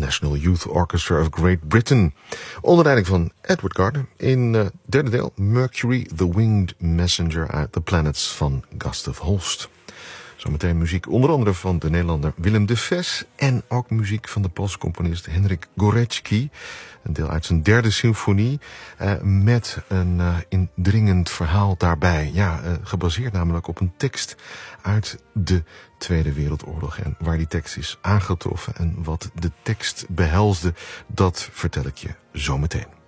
National Youth Orchestra of Great Britain. Onder leiding van Edward Gardner. In derde deel Mercury, the Winged Messenger uit The Planets van Gustav Holst. Zometeen muziek onder andere van de Nederlander Willem de Ves en ook muziek van de Poolse componist Henryk Górecki. Een deel uit zijn derde symfonie met een indringend verhaal daarbij. Ja, gebaseerd namelijk op een tekst uit de Tweede Wereldoorlog. En waar die tekst is aangetroffen en wat de tekst behelsde, dat vertel ik je zometeen.